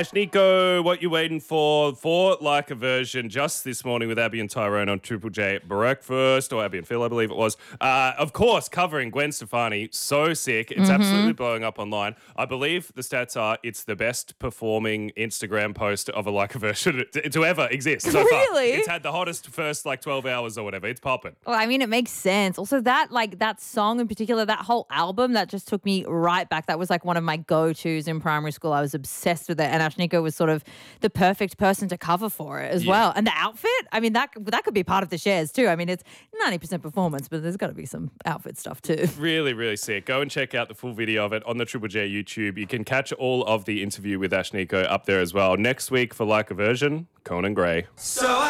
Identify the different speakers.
Speaker 1: Ash Nico, what you waiting for? For Like a Version just this morning with Abby and Tyrone on Triple J Breakfast, or Abby and Phil, I believe it was. Of course, covering Gwen Stefani. So sick. It's absolutely blowing up online. I believe the stats are it's the best performing Instagram post of a Like a Version to ever exist so far.
Speaker 2: Really?
Speaker 1: It's had the hottest first 12 hours or whatever. It's popping.
Speaker 2: Well, I mean, it makes sense. Also, that song in particular, that whole album, that just took me right back. That was like one of my go-tos in primary school. I was obsessed with it, and Ash Nico was sort of the perfect person to cover for it as well. And the outfit, I mean, that could be part of the shares too. I mean, it's 90% performance, but there's got to be some outfit stuff too.
Speaker 1: Really, really sick. Go and check out the full video of it on the Triple J YouTube. You can catch all of the interview with Ash Nico up there as well. Next week for Like a Version, Conan Gray.
Speaker 3: So